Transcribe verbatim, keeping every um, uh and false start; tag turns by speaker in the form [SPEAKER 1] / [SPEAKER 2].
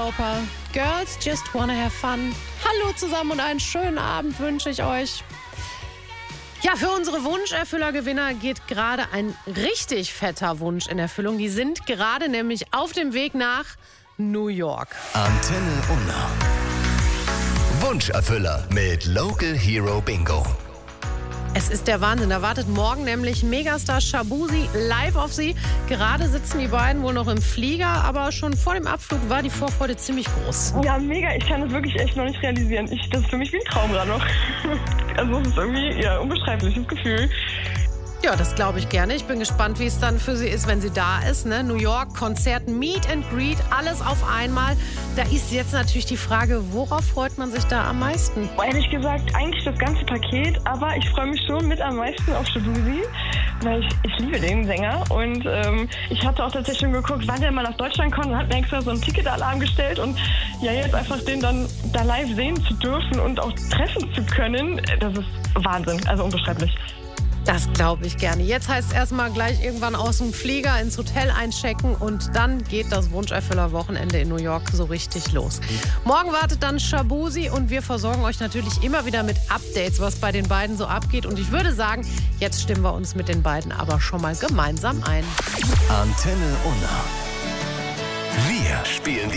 [SPEAKER 1] Loper. Girls just wanna have fun. Hallo zusammen und einen schönen Abend wünsche ich euch. Ja, für unsere Wunscherfüllergewinner geht gerade ein richtig fetter Wunsch in Erfüllung. Die sind gerade nämlich auf dem Weg nach New York.
[SPEAKER 2] Antenne Unna. Wunscherfüller mit Local Hero Bingo.
[SPEAKER 1] Es ist der Wahnsinn. Da wartet morgen nämlich Megastar Shaboozey live auf sie. Gerade sitzen die beiden wohl noch im Flieger, aber schon vor dem Abflug war die Vorfreude ziemlich groß.
[SPEAKER 3] Ja, mega. Ich kann das wirklich echt noch nicht realisieren. Ich, das ist für mich wie ein Traum gerade noch. Also es ist irgendwie ja, unbeschreibliches Gefühl.
[SPEAKER 1] Ja, das glaube ich gerne. Ich bin gespannt, wie es dann für sie ist, wenn sie da ist. Ne? New York, Konzert, Meet and Greet, alles auf einmal. Da ist jetzt natürlich die Frage, worauf freut man sich da am meisten?
[SPEAKER 3] Ehrlich gesagt, eigentlich das ganze Paket, aber ich freue mich schon mit am meisten auf Shaboozey, weil ich, ich liebe den Sänger und ähm, ich hatte auch tatsächlich schon geguckt, wann der mal nach Deutschland kommt und hat mir extra so ein Ticketalarm gestellt und ja, jetzt einfach den dann da live sehen zu dürfen und auch treffen zu können, das ist Wahnsinn, also unbeschreiblich.
[SPEAKER 1] Das glaube ich gerne. Jetzt heißt es erstmal gleich irgendwann aus dem Flieger ins Hotel einchecken und dann geht das Wunscherfüller-Wochenende in New York so richtig los. Morgen wartet dann Shaboozey und wir versorgen euch natürlich immer wieder mit Updates, was bei den beiden so abgeht. Und ich würde sagen, jetzt stimmen wir uns mit den beiden aber schon mal gemeinsam ein.
[SPEAKER 2] Antenne Unna. Wir spielen